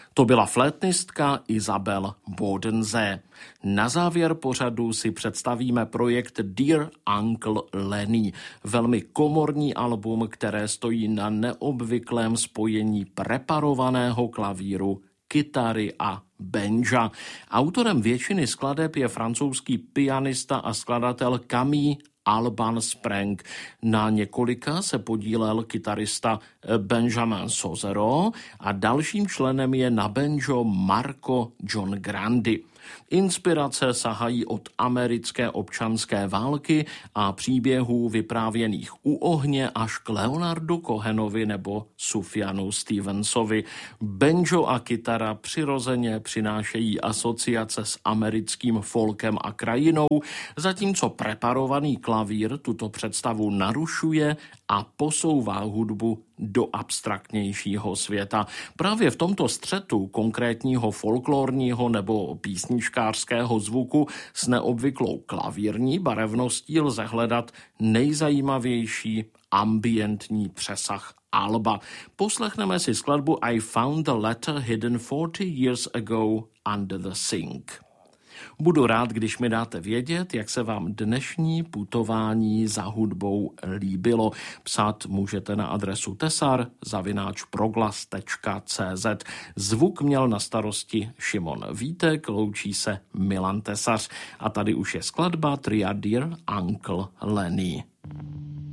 To byla flétnistka Isabel Bodensee. Na závěr pořadu si představíme projekt Dear Uncle Lenny, velmi komorní album, které stojí na neobvyklém spojení preparovaného klavíru, kytary a banja. Autorem většiny skladeb je francouzský pianista a skladatel Camille Alban Spreng. Na několika se podílel kytarista Benjamin Sozero a dalším členem je na banjo Marco John Grandi. Inspirace sahají od americké občanské války a příběhů vyprávěných u ohně až k Leonardu Cohenovi nebo Sufjanu Stevensovi. Banjo a kytara přirozeně přinášejí asociace s americkým folkem a krajinou, zatímco preparovaný klavír tuto představu narušuje a posouvá hudbu do abstraktnějšího světa. Právě v tomto střetu konkrétního folklorního nebo písničkářského zvuku s neobvyklou klavírní barevností lze hledat nejzajímavější ambientní přesah alba. Poslechneme si skladbu I Found a Letter Hidden 40 Years Ago Under the Sink. Budu rád, když mi dáte vědět, jak se vám dnešní putování za hudbou líbilo. Psát můžete na adresu tesar@proglas.cz. Zvuk měl na starosti Šimon Vítek, loučí se Milan Tesař. A tady už je skladba tria Dear Uncle Lenny.